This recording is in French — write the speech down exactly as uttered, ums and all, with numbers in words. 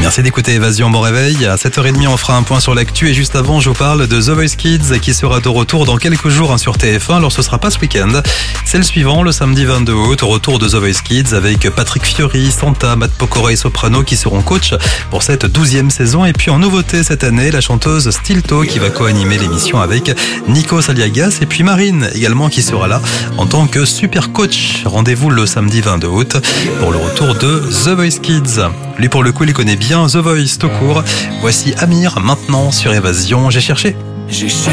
Merci d'écouter Évasion, bon réveil. À sept heures trente, on fera un point sur l'actu et juste avant, je vous parle de The Voice Kids qui sera de retour dans quelques jours hein, sur T F un. Alors ce sera pas ce week-end, c'est le suivant, le samedi vingt-deux août, retour de The Voice Kids avec Patrick Fiori, Santa, Matt Pokora et Soprano qui seront coachs pour cette douzième saison. Et puis en nouveauté cette année, la chanteuse Stilto qui va co-animer l'émission avec Nikos Aliagas et puis Marine également qui sera là en tant que super coach. Rendez-vous le samedi vingt-deux août pour le retour de The Voice Kids. Lui pour le coup, il connaît bien The Voice tout court. Voici Amir maintenant sur Évasion. J'ai cherché.